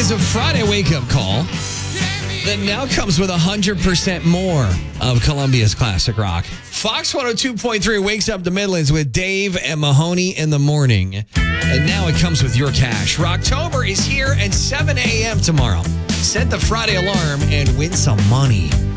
is a Friday wake-up call that now comes with 100% more of Columbia's classic rock. Fox 102.3 wakes up the Midlands with Dave and Mahoney in the morning. And now it comes with your cash. Rocktober is here at 7 a.m. tomorrow. Set the Friday alarm and win some money.